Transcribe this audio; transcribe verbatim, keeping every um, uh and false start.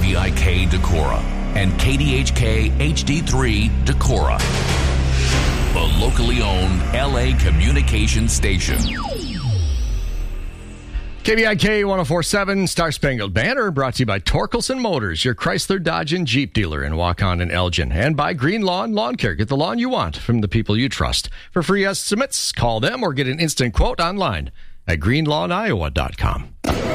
V I K Decorah and K D H K H D three Decorah, the locally owned L A communications station. K V I K one oh four point seven Star Spangled Banner brought to you by Torkelson Motors, your Chrysler, Dodge, and Jeep dealer in Waukon and Elgin. And by Green Lawn Lawn Care. Get the lawn you want from the people you trust. For free estimates, call them or get an instant quote online at green lawn iowa dot com.